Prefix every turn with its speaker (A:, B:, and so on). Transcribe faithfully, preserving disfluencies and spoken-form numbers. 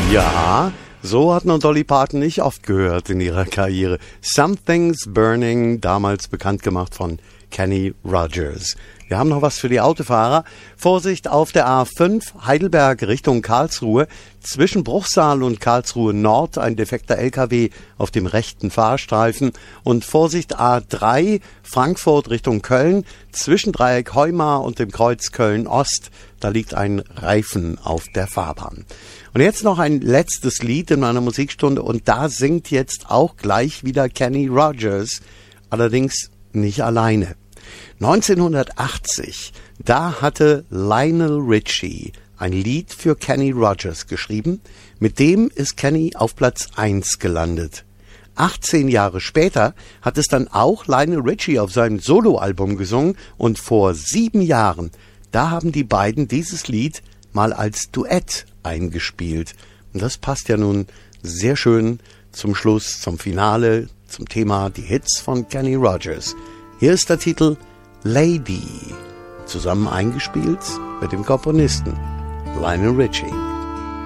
A: Ja, so hat man Dolly Parton nicht oft gehört in ihrer Karriere. Something's Burning, damals bekannt gemacht von Kenny Rogers. Wir haben noch was für die Autofahrer. Vorsicht auf der A fünf, Heidelberg Richtung Karlsruhe. Zwischen Bruchsal und Karlsruhe Nord ein defekter L K W auf dem rechten Fahrstreifen. Und Vorsicht A drei, Frankfurt Richtung Köln. Zwischen Dreieck Heumar und dem Kreuz Köln Ost. Da liegt ein Reifen auf der Fahrbahn. Und jetzt noch ein letztes Lied in meiner Musikstunde. Und da singt jetzt auch gleich wieder Kenny Rogers. Allerdings nicht alleine. neunzehnhundertachtzig, da hatte Lionel Richie ein Lied für Kenny Rogers geschrieben. Mit dem ist Kenny auf Platz eins gelandet. achtzehn Jahre später hat es dann auch Lionel Richie auf seinem Soloalbum gesungen. Und vor sieben Jahren, da haben die beiden dieses Lied mal als Duett eingespielt. Und das passt ja nun sehr schön zum Schluss, zum Finale, zum Thema die Hits von Kenny Rogers. Hier ist der Titel Lady, zusammen eingespielt mit dem Komponisten Lionel Richie.